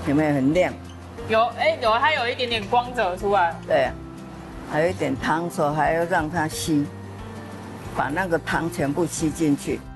有没有很亮？ 有，哎，有，它有一点点光泽出来。 对，还有一点汤，所以还要让它吸，把那个汤全部吸进去。